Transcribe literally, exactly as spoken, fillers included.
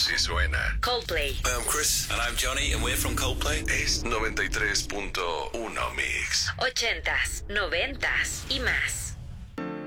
Así suena Coldplay. Hey, I'm Chris. And I'm Johnny, and we're from Coldplay. Es noventa y tres punto uno Mix. Ochentas, noventas y más.